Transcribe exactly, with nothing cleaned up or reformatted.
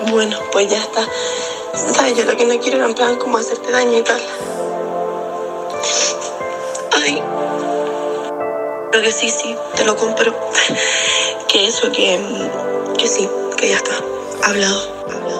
Bueno, pues ya está. Sabes, yo lo que no quiero era en plan como hacerte daño y tal. Ay, creo que sí, sí, te lo compro. Que eso, que, que sí, que ya está. Hablado, hablado.